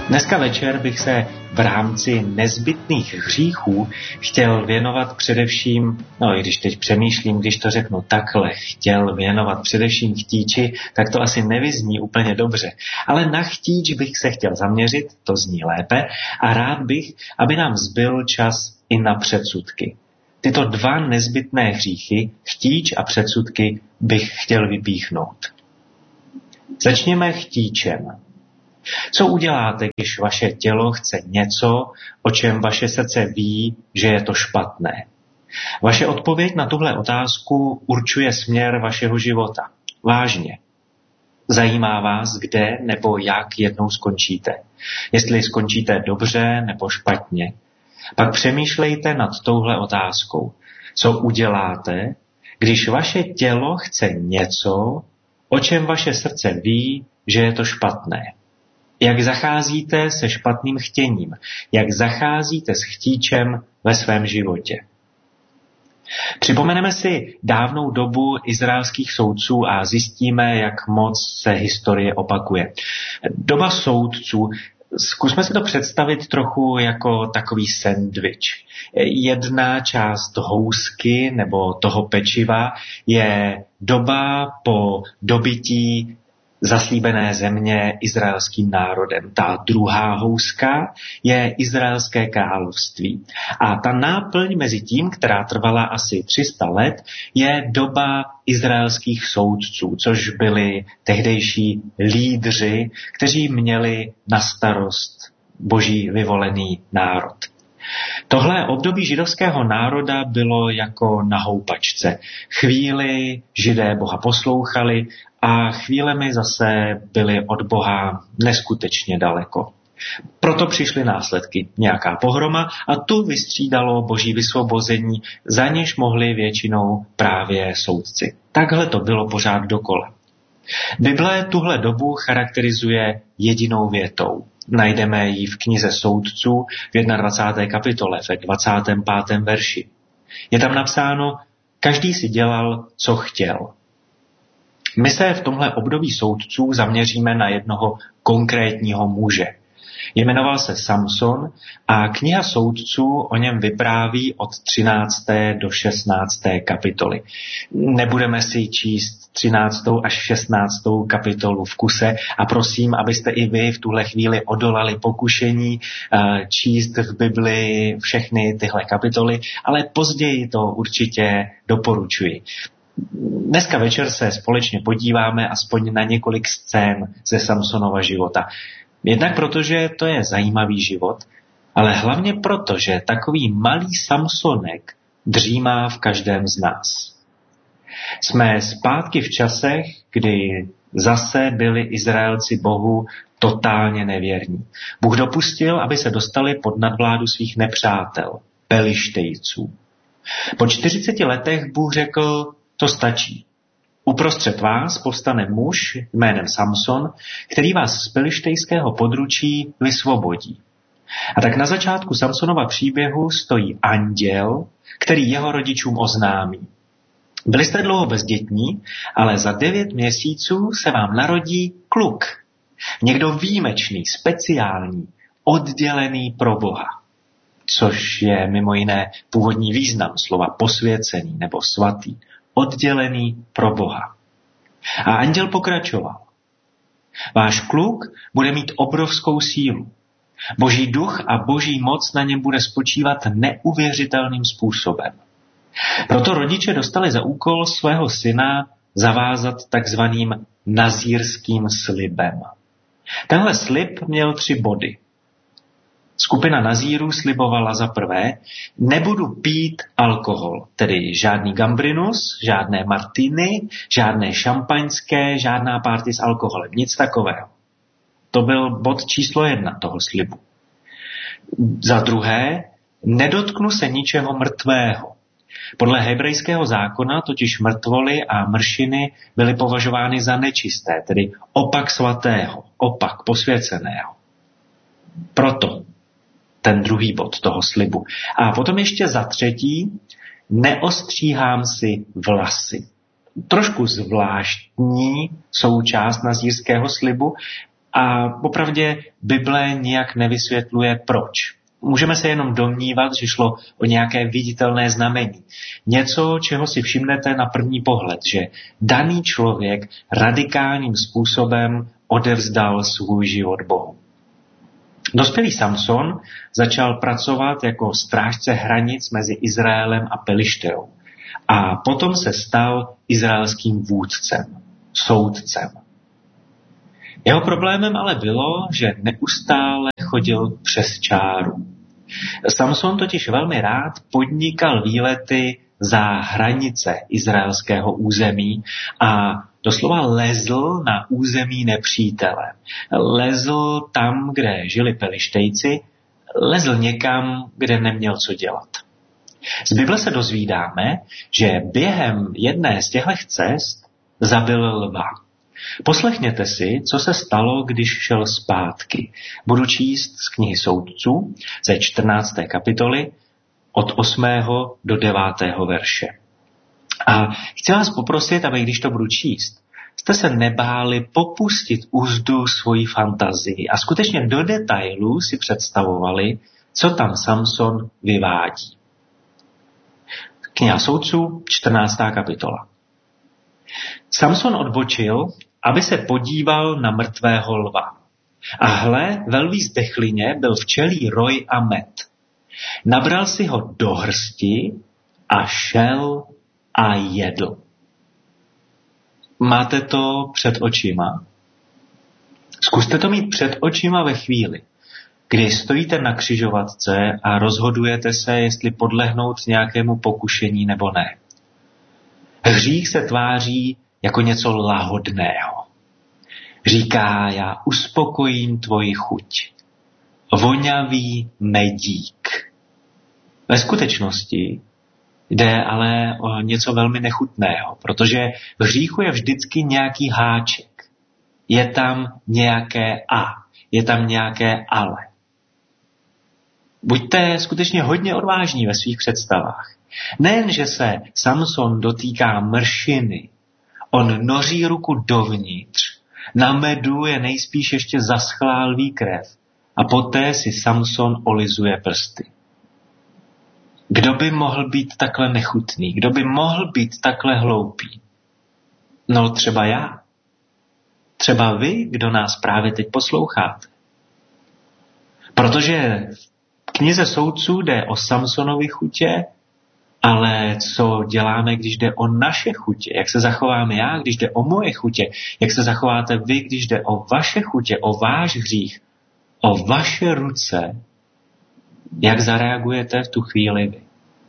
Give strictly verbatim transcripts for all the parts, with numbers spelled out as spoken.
Dneska večer bych se v rámci nezbytných hříchů chtěl věnovat především, no i když teď přemýšlím, když to řeknu takhle, chtěl věnovat především chtíči, tak to asi nevyzní úplně dobře. Ale na chtíč bych se chtěl zaměřit, to zní lépe, a rád bych, aby nám zbyl čas i na předsudky. Tyto dva nezbytné hříchy, chtíč a předsudky, bych chtěl vypíchnout. Začněme chtíčem. Co uděláte, když vaše tělo chce něco, o čem vaše srdce ví, že je to špatné? Vaše odpověď na tuhle otázku určuje směr vašeho života. Vážně. Zajímá vás, kde nebo jak jednou skončíte. Jestli skončíte dobře nebo špatně. Pak přemýšlejte nad touhle otázkou. Co uděláte, když vaše tělo chce něco, o čem vaše srdce ví, že je to špatné? Jak zacházíte se špatným chtěním? Jak zacházíte s chtíčem ve svém životě? Připomeneme si dávnou dobu izraelských soudců a zjistíme, jak moc se historie opakuje. Doba soudců, zkusme si to představit trochu jako takový sendvič. Jedna část housky nebo toho pečiva je doba po dobytí zaslíbené země izraelským národem. Ta druhá houska je izraelské království. A ta náplň mezi tím, která trvala asi tři sta let, je doba izraelských soudců, což byli tehdejší lídři, kteří měli na starost boží vyvolený národ. Tohle období židovského národa bylo jako na houpačce. Chvíli Židé Boha poslouchali a chvílemi zase byli od Boha neskutečně daleko. Proto přišly následky, nějaká pohroma a tu vystřídalo boží vysvobození, za něž mohli většinou právě soudci. Takhle to bylo pořád dokola. Bible tuhle dobu charakterizuje jedinou větou. Najdeme ji v knize Soudců v dvacáté první kapitole, ve dvacátém pátém verši. Je tam napsáno, každý si dělal, co chtěl. My se v tomhle období soudců zaměříme na jednoho konkrétního muže. Jmenoval se Samson a kniha Soudců o něm vypráví od třinácté do šestnácté kapitoly. Nebudeme si číst třináctou až šestnáctou kapitolu v kuse a prosím, abyste i vy v tuhle chvíli odolali pokušení číst v Bibli všechny tyhle kapitoly, ale později to určitě doporučuji. Dneska večer se společně podíváme aspoň na několik scén ze Samsonova života. Jednak protože to je zajímavý život, ale hlavně proto, že takový malý Samsonek dřímá v každém z nás. Jsme zpátky v časech, kdy zase byli Izraelci Bohu totálně nevěrní. Bůh dopustil, aby se dostali pod nadvládu svých nepřátel, Pelištejců. Po čtyřiceti letech Bůh řekl, to stačí. Uprostřed vás povstane muž jménem Samson, který vás z pelištejského područí vysvobodí. A tak na začátku Samsonova příběhu stojí anděl, který jeho rodičům oznámí. Byli jste dlouho bezdětní, ale za devět měsíců se vám narodí kluk. Někdo výjimečný, speciální, oddělený pro Boha. Což je mimo jiné původní význam slova posvěcený nebo svatý. Oddělený pro Boha. A anděl pokračoval. Váš kluk bude mít obrovskou sílu. Boží duch a boží moc na něm bude spočívat neuvěřitelným způsobem. Proto rodiče dostali za úkol svého syna zavázat takzvaným nazírským slibem. Tenhle slib měl tři body. Skupina nazírů slibovala za prvé, nebudu pít alkohol, tedy žádný gambrinus, žádné martiny, žádné šampaňské, žádná party s alkoholem, nic takového. To byl bod číslo jedna toho slibu. Za druhé, nedotknu se ničeho mrtvého. Podle hebrejského zákona totiž mrtvoly a mršiny byly považovány za nečisté, tedy opak svatého, opak posvěceného. Proto ten druhý bod toho slibu. A potom ještě za třetí, neostříhám si vlasy. Trošku zvláštní součást nazírského slibu, A popravdě Bible nijak nevysvětluje proč. Můžeme se jenom domnívat, že šlo o nějaké viditelné znamení. Něco, čeho si všimnete na první pohled, že daný člověk radikálním způsobem odevzdal svůj život Bohu. Dospělý Samson začal pracovat jako strážce hranic mezi Izraelem a Pelišteou. A potom se stal izraelským vůdcem, soudcem. Jeho problémem ale bylo, že neustále chodil přes čáru. Samson totiž velmi rád podnikal výlety za hranice izraelského území a doslova lezl na území nepřítele. Lezl tam, kde žili Pelištejci, lezl někam, kde neměl co dělat. Z Bible se dozvídáme, že během jedné z těchto cest zabil lva. Poslechněte si, co se stalo, když šel zpátky. Budu číst z knihy Soudců ze čtrnácté kapitoly od osmého do devátého verše. A chci vás poprosit, aby když to budu číst, jste se nebáli popustit úzdu svojí fantazii a skutečně do detailů si představovali, co tam Samson vyvádí. Kniha Soudců, čtrnáctá kapitola. Samson odbočil, aby se podíval na mrtvého lva. A hle, velví zdechlině byl včelí roj a med. Nabral si ho do hrsti a šel a jedl. Máte to před očima? Zkuste to mít před očima ve chvíli, kdy stojíte na křižovatce a rozhodujete se, jestli podlehnout nějakému pokušení nebo ne. Hřích se tváří jako něco lahodného. Říká, já uspokojím tvoji chuť. Vonavý medík. Ve skutečnosti jde ale o něco velmi nechutného, protože v hříchu je vždycky nějaký háček. Je tam nějaké a, je tam nějaké ale. Buďte skutečně hodně odvážní ve svých představách. Nejen, že se Samson dotýká mršiny, on noří ruku dovnitř, na medu je nejspíš ještě zaschlá lví krev a poté si Samson olizuje prsty. Kdo by mohl být takhle nechutný? Kdo by mohl být takhle hloupý? No třeba já. Třeba vy, kdo nás právě teď posloucháte. Protože v knize Soudců jde o Samsonovi chutě, ale co děláme, když jde o naše chutě? Jak se zachováme já, když jde o moje chutě? Jak se zachováte vy, když jde o vaše chutě, o váš hřích, o vaše ruce? Jak zareagujete v tu chvíli vy?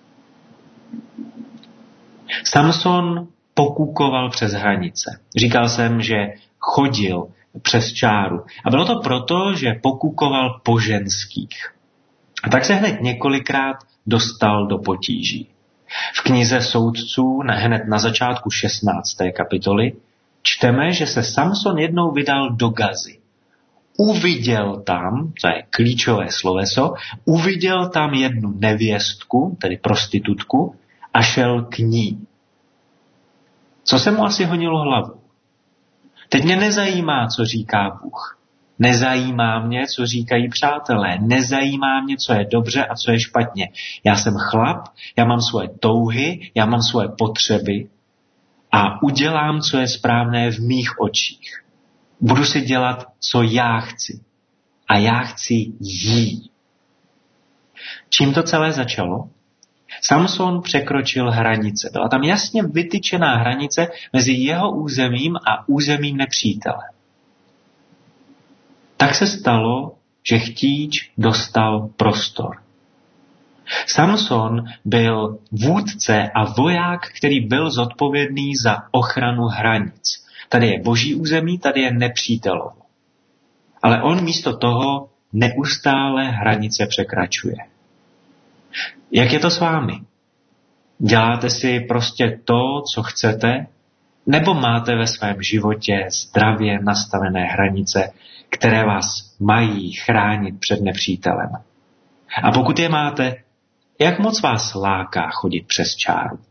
Samson pokukoval přes hranice. Říkal jsem, že chodil přes čáru. A bylo to proto, že pokukoval po ženských. A tak se hned několikrát dostal do potíží. V knize Soudců, hned na začátku šestnácté kapitoly, čteme, že se Samson jednou vydal do Gazy. Uviděl tam, to je klíčové sloveso, uviděl tam jednu nevěstku, tedy prostitutku, a šel k ní. Co se mu asi honilo hlavu? Teď mě nezajímá, co říká Bůh. Nezajímá mě, co říkají přátelé. Nezajímá mě, co je dobře a co je špatně. Já jsem chlap, já mám svoje touhy, já mám svoje potřeby a udělám, co je správné v mých očích. Budu si dělat, co já chci. A já chci jí. Čím to celé začalo? Samson překročil hranice. Byla tam jasně vytyčená hranice mezi jeho územím a územím nepřítele. Tak se stalo, že chtíč dostal prostor. Samson byl vůdce a voják, který byl zodpovědný za ochranu hranic. Tady je boží území, tady je nepřítelovo. Ale on místo toho neustále hranice překračuje. Jak je to s vámi? Děláte si prostě to, co chcete, nebo máte ve svém životě zdravě nastavené hranice, které vás mají chránit před nepřítelem? A pokud je máte, jak moc vás láká chodit přes čáru?